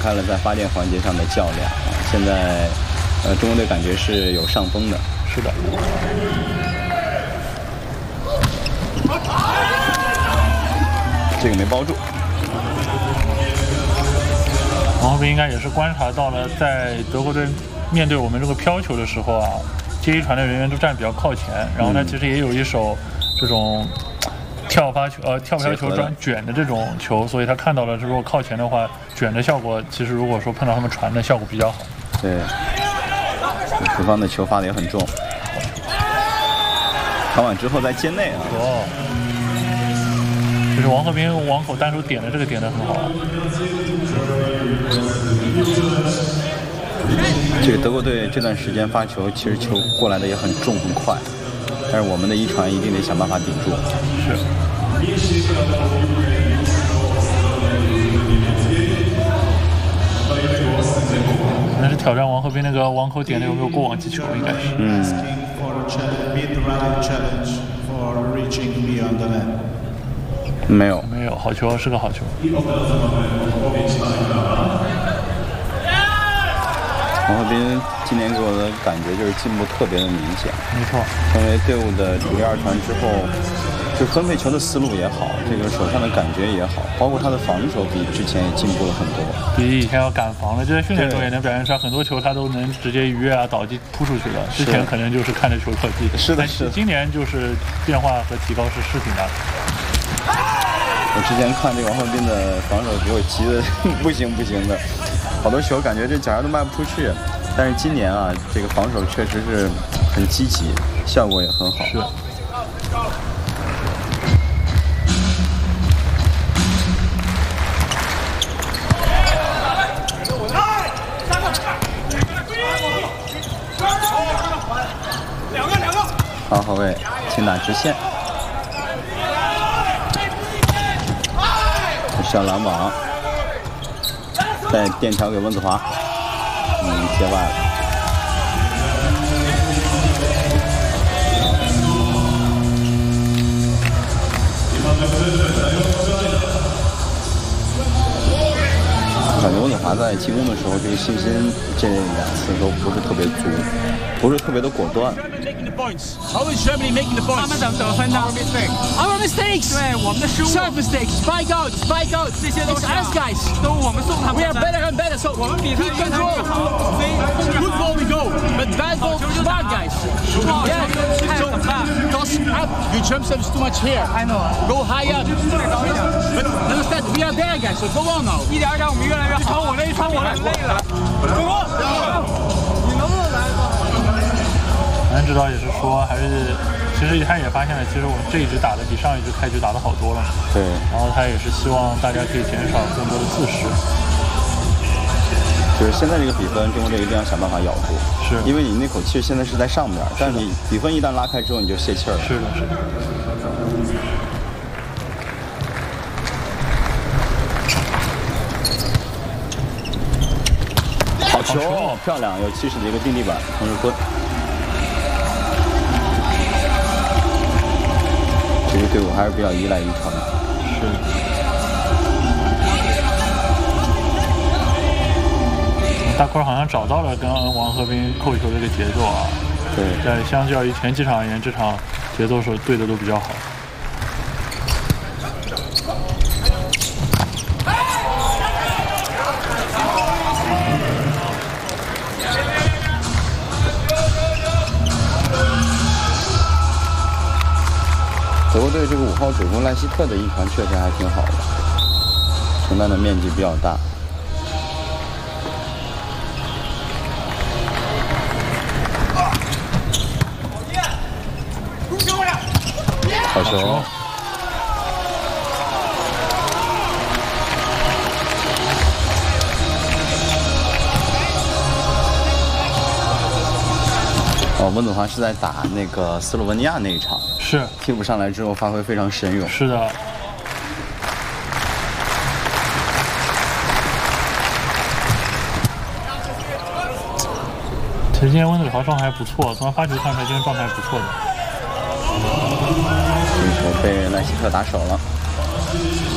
开了在发电环节上的较量啊。现在，中国队感觉是有上风的。 是的。 这个没包住。 王鹤斌应该也是观察到了，在德国队面对我们这个飘球的时候啊，接一传的人员都站比较靠前，然后呢，其实也有一手这种跳飘球转卷的这种球，所以他看到了，如果靠前的话，卷的效果其实如果说碰到他们传的效果比较好。 对，对方的球发的也很重，传完之后在界内啊。 就是王鹤斌网口单手点的这个点的很好。 这个德国队这段时间发球，其实球过来的也很重很快，但是我们的一传一定得想办法顶住。 是。那是挑战王鹤斌那个网口点的有没有过网击球，应该是。 没有， 没有，好球，是个好球。 王鹤斌今年给我的感觉就是进步特别的明显。 没错， 成为队伍的主力二传之后，就分配球的思路也好，这个手上的感觉也好，包括他的防守比之前也进步了很多。 比以前要敢防了，这在训练中也能表现出来，很多球他都能直接鱼跃啊、倒地扑出去了。之前可能就是看着球特技。 是的，是的。 今年就是变化和提高是挺大的。 我之前看这个王鹤斌的防守给我急的不行的，好多球感觉这脚上都迈不出去。但是今年啊，这个防守确实是很积极，效果也很好。 是。 好，后卫轻打直线。上篮网，再垫条给温子华，接外了。感觉温子华在进攻的时候，这个信心这2次都不是特别足，不是特别的果断。 Always Germany making the points. 他们得分呢 Our mistakes. 对，我们的失误。 Shot mistakes. Spike out. Spike out. 这些都是 us guys. 都我们送他们。 We are better and better. So 我们比他 keep control. Good ball we go, but bad ball smart guys. Yeah. So toss up. You jump them too much here. I know. Go high up. But understand, we are there, guys. So go on now. 一点点我们越来越好。我累了。你能不能来？ 韩指导也是说，还是其实他也发现了，其实我们这一局打的比上一局开局打的好多了。 对。 然后他也是希望大家可以减少更多的自失。 就是现在这个比分，中国队一定要想办法咬住。 是。 因为你那口气现在是在上边，但是你比分一旦拉开之后，你就泄气儿了。 是的，是的。 好球，漂亮，有70的一个定地板，同时分。这个队伍还是比较依赖一传。 是。大块好像找到了跟王鹤斌扣球的这个节奏啊。 对。 在相较于前几场而言，这场节奏是对的都比较好。 德国队这个5号主攻赖希特的一传确实还挺好的，承担的面积比较大。好球！温子华是在打那个斯洛文尼亚那一场， 是替补上来之后发挥非常神勇。 是的。其实今天温子华状态还不错，从他发球看出来今天状态还不错的。 这球被赖希特打手了。